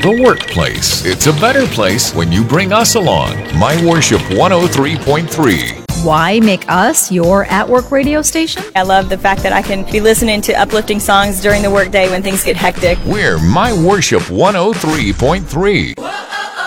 the workplace. It's a better place when you bring us along. My Worship 103.3. Why make us your at-work radio station? I love the fact that I can be listening to uplifting songs during the workday when things get hectic. We're My Worship 103.3.